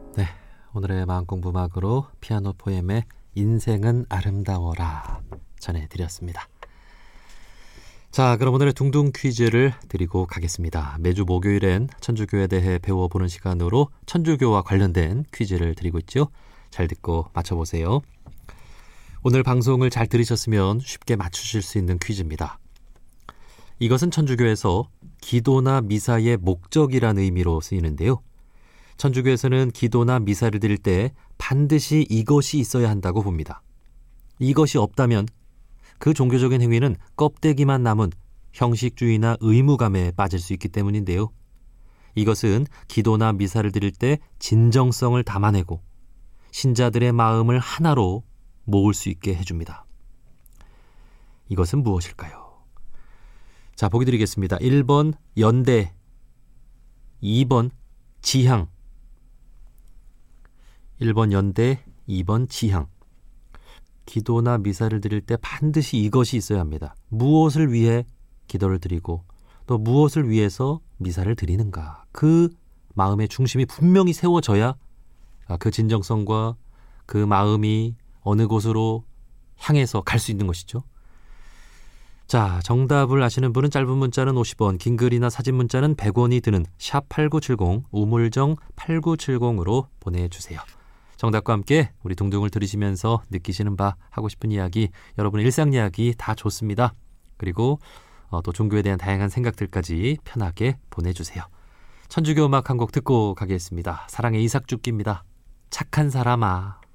네, 오늘의 마음공부 음악으로 피아노 포엠의 인생은 아름다워라 전해드렸습니다. 자, 그럼 오늘의 둥둥 퀴즈를 드리고 가겠습니다. 매주 목요일엔 천주교에 대해 배워보는 시간으로 천주교와 관련된 퀴즈를 드리고 있죠. 잘 듣고 맞춰보세요. 오늘 방송을 잘 들으셨으면 쉽게 맞추실 수 있는 퀴즈입니다. 이것은 천주교에서 기도나 미사의 목적이라는 의미로 쓰이는데요. 천주교에서는 기도나 미사를 드릴 때 반드시 이것이 있어야 한다고 봅니다. 이것이 없다면 그 종교적인 행위는 껍데기만 남은 형식주의나 의무감에 빠질 수 있기 때문인데요. 이것은 기도나 미사를 드릴 때 진정성을 담아내고 신자들의 마음을 하나로 모을 수 있게 해줍니다. 이것은 무엇일까요? 자, 보기 드리겠습니다. 1번 연대, 2번 지향. 1번 연대, 2번 지향. 기도나 미사를 드릴 때 반드시 이것이 있어야 합니다. 무엇을 위해 기도를 드리고 또 무엇을 위해서 미사를 드리는가. 그 마음의 중심이 분명히 세워져야 그 진정성과 그 마음이 어느 곳으로 향해서 갈 수 있는 것이죠. 자, 정답을 아시는 분은 짧은 문자는 50원, 긴 글이나 사진 문자는 100원이 드는 샵8970, 우물정 8970으로 보내주세요. 정답과 함께 우리 둥둥을 들으시면서 느끼시는 바, 하고 싶은 이야기, 여러분의 일상 이야기 다 좋습니다. 그리고 또 종교에 대한 다양한 생각들까지 편하게 보내주세요. 천주교 음악 한 곡 듣고 가겠습니다. 사랑의 이삭죽기입니다. 착한 사람아.